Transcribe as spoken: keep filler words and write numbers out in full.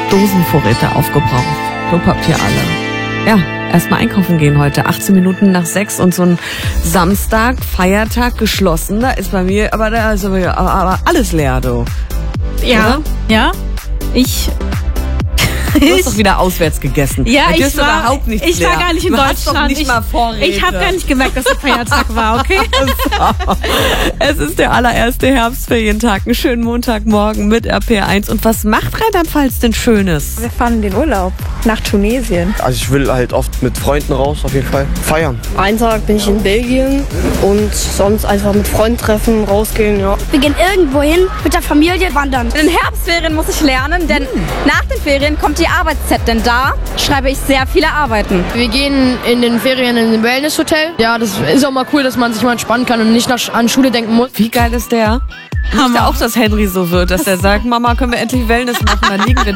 Dosenvorräte aufgebraucht. Klopapier alle. Ja, erstmal einkaufen gehen heute. achtzehn Minuten nach sechs und so ein Samstag, Feiertag geschlossen. Da ist bei mir, aber da ist aber, aber alles leer, du. Ja, Oder? ja. Ich... Du hast doch wieder auswärts gegessen. Ja, da ich war, überhaupt nicht ich leer. war gar nicht in du Deutschland. Hast doch nicht ich mal Vorräte. ich habe gar nicht gemerkt, dass der Feiertag war, okay? Es ist der allererste Herbstferientag. Einen schönen Montagmorgen mit R P R eins. Und was macht Rheinland-Pfalz denn Schönes? Wir fahren in den Urlaub nach Tunesien. Also ich will halt oft mit Freunden raus, auf jeden Fall. Feiern. Einen Tag bin ich in Belgien und sonst einfach mit Freunden treffen, rausgehen, ja. Wir gehen irgendwo hin mit der Familie wandern. In den Herbstferien muss ich lernen, denn hm. nach den Ferien kommt die Arbeitszeit, denn da schreibe ich sehr viele Arbeiten. Wir gehen in den Ferien in ein Wellnesshotel. Ja, das ist auch mal cool, dass man sich mal entspannen kann und nicht nach, an Schule denken muss. Wie geil ist der? Ich möchte auch, dass Henry so wird, dass er sagt, Mama, können wir endlich Wellness machen? Dann liegen wir